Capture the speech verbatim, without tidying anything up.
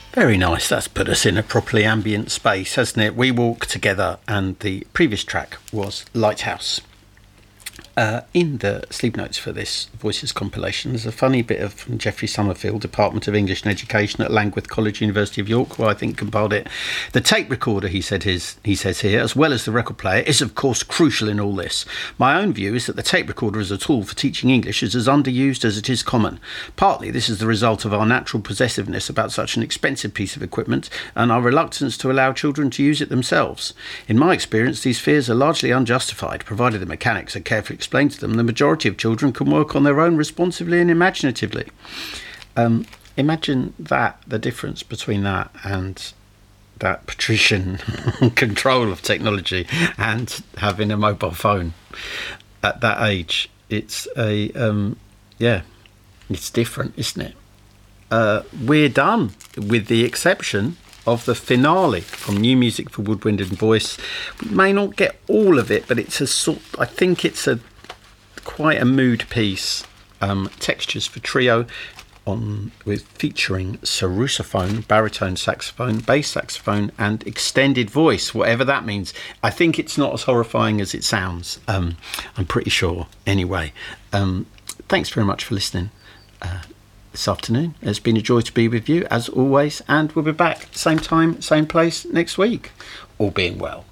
Very nice. That's put us in a properly ambient space, hasn't it? We Walk Together, and the previous track was Lighthouse. Uh, in the sleep notes for this Voices compilation, there's a funny bit of from Geoffrey Summerfield, Department of English and Education at Langwith College, University of York, who I think compiled it. The tape recorder, he said, his, he says here, as well as the record player, is of course crucial in all this. My own view is that the tape recorder as a tool for teaching English is as underused as it is common. Partly this is the result of our natural possessiveness about such an expensive piece of equipment and our reluctance to allow children to use it themselves. In my experience, these fears are largely unjustified, provided the mechanics are carefully explained to them. The majority of children can work on their own responsibly and imaginatively. Um, imagine that, the difference between that and that patrician control of technology and having a mobile phone at that age. It's a, um, yeah, it's different, isn't it? Uh, we're done, with the exception of the finale from New Music for Woodwind and Voice. We may not get all of it, but it's a sort, I think it's a quite a mood piece. Um, textures for trio on with featuring sarrusophone, baritone saxophone, bass saxophone, and extended voice, whatever that means. I think it's not as horrifying as it sounds. Um, I'm pretty sure. Anyway, um, thanks very much for listening uh, this afternoon. It's been a joy to be with you as always, and we'll be back same time, same place next week, all being well.